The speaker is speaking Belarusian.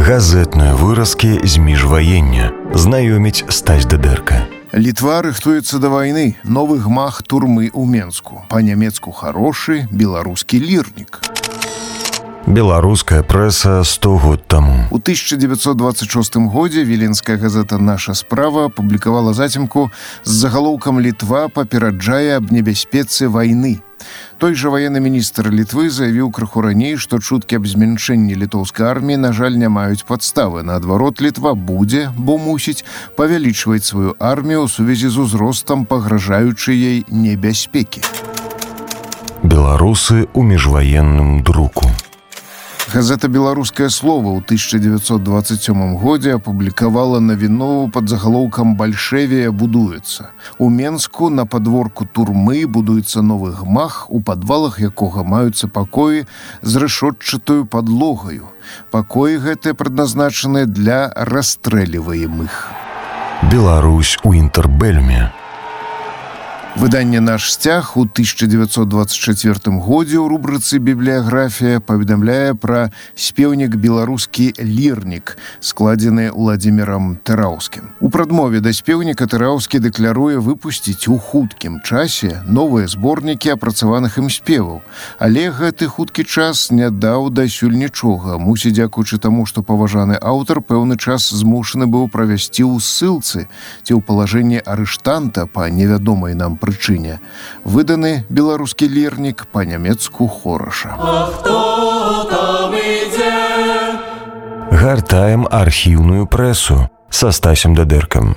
Газетныя выразкі з міжваення. Знаёміць Стась Дыдэрка. Літва рыхтуецца да вайны. Новы гмах турмы ў Менску. Па-нямецку хорошы беларускі лірнік. Беларуская прэса 100 год таму. У 1926 годзе віленская газета «Наша справа» апублікавала зацімку з загалоўкам «Літва папераджае аб небяспецы вайны». Той жа ваенны міністр Літвы заявіў крыху раней, што чуткі аб змяншэнні літоўскай арміі, на жаль, не маюць падставы. Наадварот, Літва будзе, бо мусіць, павялічваць сваю армію ў сувязі з узростам пагражаючай яй небяспекі. Беларусы ў міжваенным друку. Газета «Беларускае слова» ў 1927 годзе апублікавала навіну пад загалоўкам «Бальшэвія будуецца». У Менску на падворку турмы будуецца новы гмах, у падвалах якога маюцца пакоі з рашотчатаю падлогаю. Пакоі гэтыя прадназначаны для расстрэльваемых. Беларусь у інтэрбэльме. Выданне «Наш сцяг» у 1924 годзе ў рубрыцы «Бібліяграфія» паведамляе пра спеўнік беларускі лірнік, складзены Уладзімірам Тэраўскім. У прадмове да спеўніка Тэраўскі дэкляруе выпусціць у хуткім часе новыя зборнікі апрацаваных ім спеваў. Але гэты хуткі час не даў дасюль нічога. Мусіць, дзякуючы таму, што паважаны аўтар пэўны час змушаны быў правясці ў ссылцы ці ў палажэнні арыштанта па невядомай нам прычыне. Выданы беларускі лірнік па-нямецку хораша. Гартаем архіўную прэсу са Стасем Дыдэркам.